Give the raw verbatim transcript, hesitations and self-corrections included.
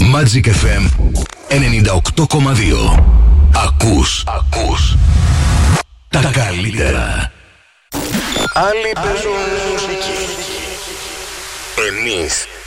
Magic εφ εμ ενενήντα οκτώ κόμμα δύο. Ακούς, ακούς τα καλύτερα. Άλλοι παίζουν μουσική. Εμείς